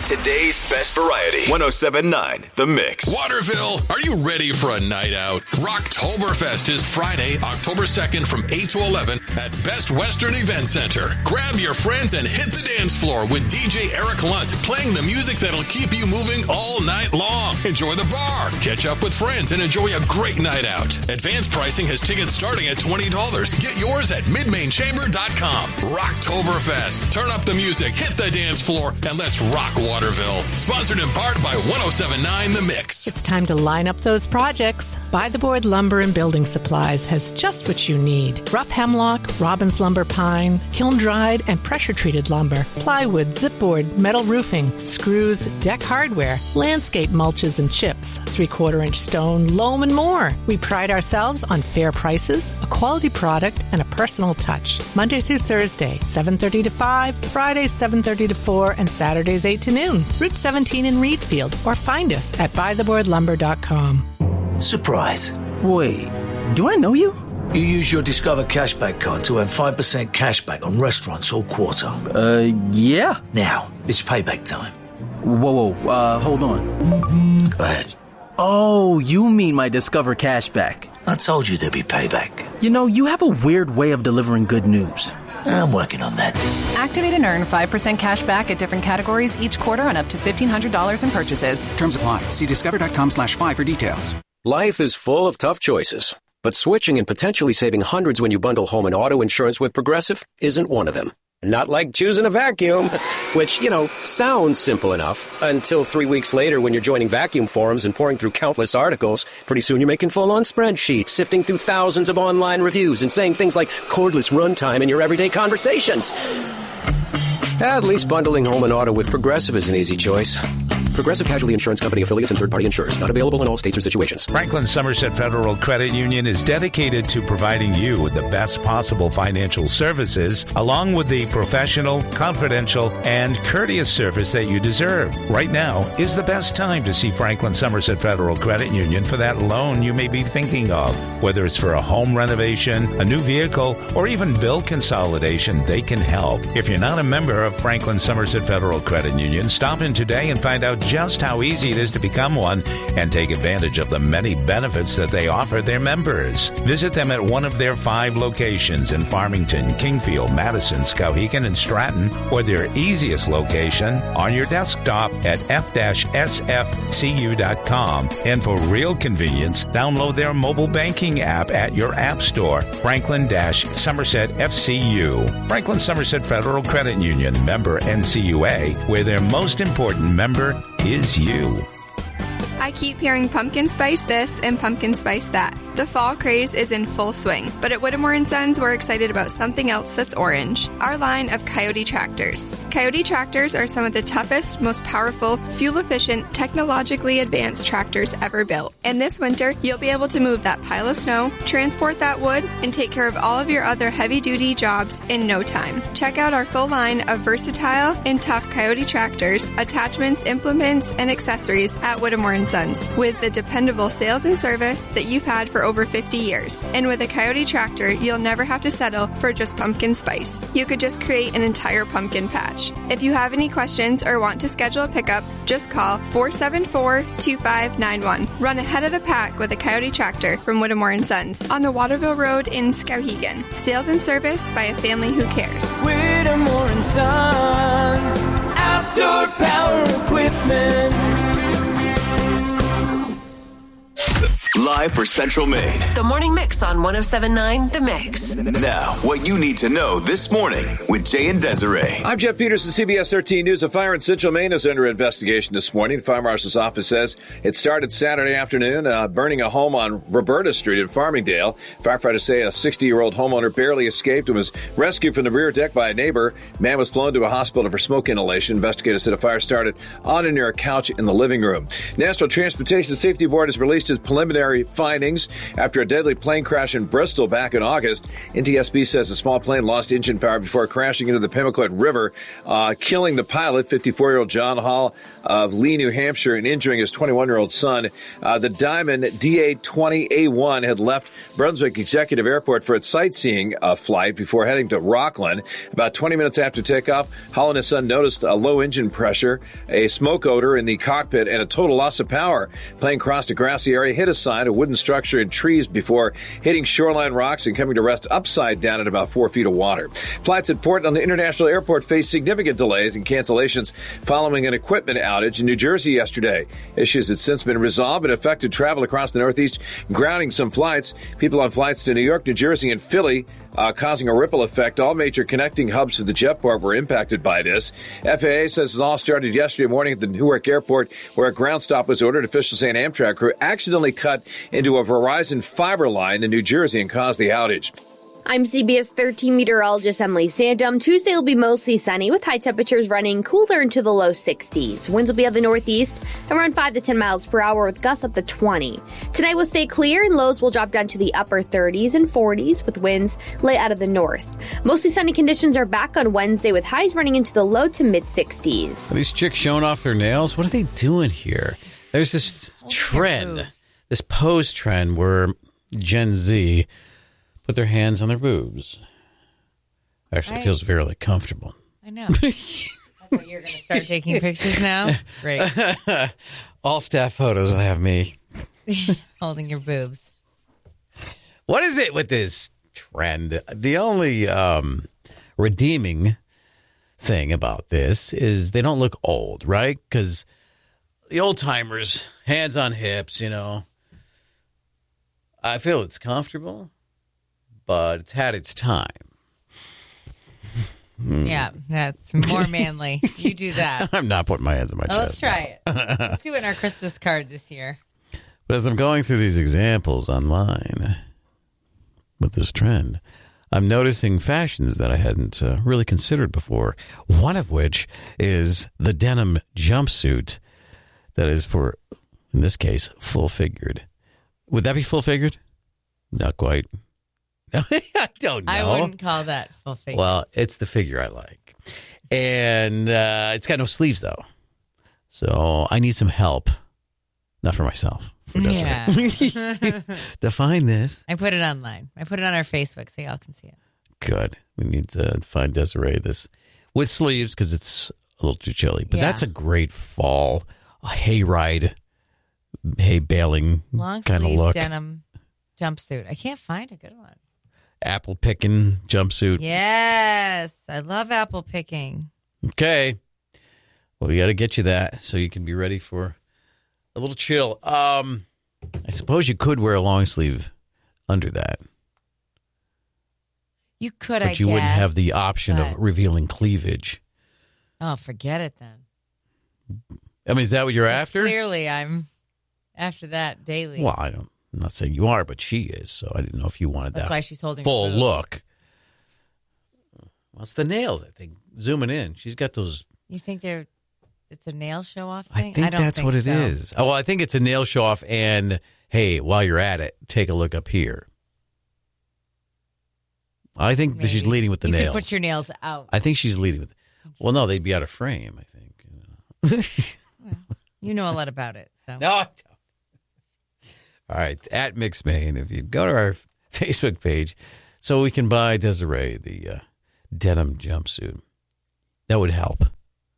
today's best variety. 107.9 The Mix. Waterville, are you ready for a night out? Rocktoberfest is Friday, October 2nd from 8 to 11 at Best Western Event Center. Grab your friends and hit the dance floor with DJ Eric Lunt playing the music that'll keep you moving all night long. Enjoy the bar, catch up with friends, and enjoy a great night out. Advanced pricing has tickets starting at $20. Get yours at midmainchamber.com. Rocktoberfest. Turn up the music, hit the dance floor, and let's rock Waterville. Sponsored in part by 107.9 The Mix. It's time to line up those projects. By the Board Lumber and Building Supplies has just what you need. Rough hemlock, Robbins lumber pine, kiln-dried and pressure-treated lumber, plywood, zipboard, metal roofing, screws, deck hardware, landscape mulches and chips, 3/4-inch stone, loam, and more. We pride ourselves on fair prices, a quality product, and a personal touch. Monday through Thursday, 7:30 to 5, Fridays 7:30 to 4, and Saturdays 8 to noon. Route 17 in Reedfield, or find us at buytheboardlumber.com. Surprise. Wait, do I know you? You use your Discover Cashback card to earn 5% cashback on restaurants all quarter. Yeah. Now, it's payback time. Whoa, hold on. Go ahead. Oh, you mean my Discover Cashback. I told you there'd be payback. You know, you have a weird way of delivering good news. I'm working on that. Activate and earn 5% cash back at different categories each quarter on up to $1,500 in purchases. Terms apply. See discover.com/5 for details. Life is full of tough choices, but switching and potentially saving hundreds when you bundle home and auto insurance with Progressive isn't one of them. Not like choosing a vacuum, which, sounds simple enough until 3 weeks later when you're joining vacuum forums and pouring through countless articles. Pretty soon you're making full-on spreadsheets, sifting through thousands of online reviews and saying things like cordless runtime in your everyday conversations. At least bundling home and auto with Progressive is an easy choice. Progressive Casualty Insurance Company affiliates and third-party insurers. Not available in all states or situations. Franklin Somerset Federal Credit Union is dedicated to providing you with the best possible financial services, along with the professional, confidential, and courteous service that you deserve. Right now is the best time to see Franklin Somerset Federal Credit Union for that loan you may be thinking of. Whether it's for a home renovation, a new vehicle, or even bill consolidation, they can help. If you're not a member of Franklin Somerset Federal Credit Union, stop in today and find out just how easy it is to become one and take advantage of the many benefits that they offer their members. Visit them at one of their 5 locations in Farmington, Kingfield, Madison, Skowhegan, and Stratton, or their easiest location on your desktop at f-sfcu.com. And for real convenience, download their mobile banking app at your app store, Franklin-Somerset FCU. Franklin Somerset Federal Credit Union, member NCUA, where their most important member is you. I keep hearing pumpkin spice this and pumpkin spice that. The fall craze is in full swing, but at Whittemore & Sons, we're excited about something else that's orange. Our line of Coyote tractors. Coyote tractors are some of the toughest, most powerful, fuel-efficient, technologically advanced tractors ever built. And this winter, you'll be able to move that pile of snow, transport that wood, and take care of all of your other heavy-duty jobs in no time. Check out our full line of versatile and tough Coyote tractors, attachments, implements, and accessories at Whittemore & Sons, with the dependable sales and service that you've had for over 50 years. And with a Coyote tractor, you'll never have to settle for just pumpkin spice. You could just create an entire pumpkin patch. If you have any questions or want to schedule a pickup, just call 474-2591. Run ahead of the pack with a Coyote tractor from Whittemore & Sons on the Waterville Road in Skowhegan. Sales and service by a family who cares. Whittemore & Sons, outdoor power equipment. Live for Central Maine. The Morning Mix on 107.9 The Mix. Now, what you need to know this morning with Jay and Desiree. I'm Jeff Peterson, CBS 13 News. A fire in Central Maine is under investigation this morning. Fire Marshal's office says it started Saturday afternoon, burning a home on Roberta Street in Farmingdale. Firefighters say a 60-year-old homeowner barely escaped and was rescued from the rear deck by a neighbor. Man was flown to a hospital for smoke inhalation. Investigators said a fire started on and near a couch in the living room. National Transportation Safety Board has released its preliminary preliminary findings after a deadly plane crash in Bristol back in August. NTSB says the small plane lost engine power before crashing into the Pemaquid River, killing the pilot, 54-year-old John Hall of Lee, New Hampshire, and injuring his 21-year-old son. The Diamond DA-20A1 had left Brunswick Executive Airport for its sightseeing flight before heading to Rockland. About 20 minutes after takeoff, Hall and his son noticed a low engine pressure, a smoke odor in the cockpit, and a total loss of power. Plane crossed a grassy area, hit a sign, a wooden structure, and trees before hitting shoreline rocks and coming to rest upside down in about 4 feet of water. Flights at Portland International Airport faced significant delays and cancellations following an equipment outage in New Jersey yesterday. Issues have since been resolved but affected travel across the Northeast, grounding some flights. People on flights to New York, New Jersey, and Philly, causing a ripple effect. All major connecting hubs to the jetport were impacted by this. FAA says it all started yesterday morning at the Newark Airport, where a ground stop was ordered. Officials say an Amtrak crew accidentally cut into a Verizon fiber line in New Jersey and caused the outage. I'm CBS 13 meteorologist Emily Sandum. Tuesday will be mostly sunny with high temperatures running cooler into the low 60s. Winds will be of the northeast around 5 to 10 miles per hour with gusts up to 20. Tonight will stay clear and lows will drop down to the upper 30s and 40s with winds late out of the north. Mostly sunny conditions are back on Wednesday with highs running into the low to mid 60s. Are these chicks showing off their nails? What are they doing here? There's this trend, this pose trend where Gen Z put their hands on their boobs. Actually, it feels very comfortable. I know. I thought you were going to start taking pictures now. Great. All staff photos will have me holding your boobs. What is it with this trend? The only redeeming thing about this is they don't look old, right? Because the old timers, hands on hips, I feel it's comfortable, but it's had its time. Yeah, that's more manly. You do that. I'm not putting my hands on my chest. Let's try it. Let's do it in our Christmas card this year. But as I'm going through these examples online with this trend, I'm noticing fashions that I hadn't really considered before. One of which is the denim jumpsuit that is for, in this case, full-figured. Would that be full-figured? Not quite. I don't know. I wouldn't call that full figure. Well, it's the figure I like. And it's got no sleeves, though. So I need some help. Not for myself. For Desiree. Define this. I put it online. I put it on our Facebook so y'all can see it. Good. We need to find Desiree this with sleeves because it's a little too chilly. But that's a great fall hayride, hay baling kind of look. Denim jumpsuit. I can't find a good one. Apple picking jumpsuit. Yes, I love apple picking. Okay. Well, we got to get you that so you can be ready for a little chill. I suppose you could wear a long sleeve under that. You could, but you wouldn't have the option of revealing cleavage. Oh, forget it then. I mean, is that what you're after? Clearly, I'm after that daily. Well, I'm not saying you are, but she is. So I didn't know if you wanted That's why she's holding full look. Well, it's the nails, I think. Zooming in. She's got those. You think it's a nail show off thing? I think that's what it is. Oh, well, I think it's a nail show off. And hey, while you're at it, take a look up here. I think that she's leading with the nails. You could put your nails out. I think she's leading with. Well, no, they'd be out of frame, I think. Well, you know a lot about it. So. No, I don't. All right, at Mix Maine, if you go to our Facebook page so we can buy Desiree the denim jumpsuit, that would help.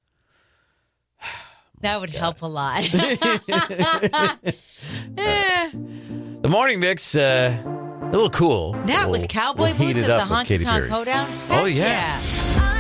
That would help a lot. The morning mix, a little cool. That with cowboy boots at the Honky Tonk Hoedown? Oh, yeah.